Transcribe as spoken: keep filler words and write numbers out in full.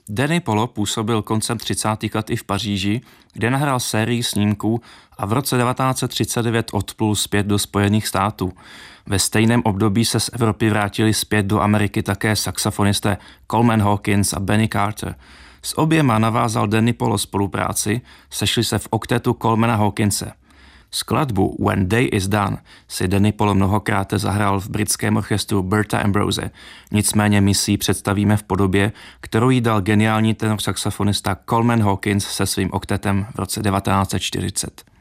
Danny Polo působil koncem třicátých let i v Paříži, kde nahrál sérii snímků a v roce devatenáct set třicet devět odplul zpět do Spojených států. Ve stejném období se z Evropy vrátili zpět do Ameriky také saxofonisté Coleman Hawkins a Benny Carter. S oběma navázal Danny Polo spolupráci, sešli se v oktetu Colemana Hawkinse. Skladbu When Day is Done si Danny Polo mnohokrát zahrál v britském orchestru Berta Ambrose, nicméně my si ji představíme v podobě, kterou jí dal geniální tenor saxofonista Coleman Hawkins se svým oktetem v roce devatenáct set čtyřicet.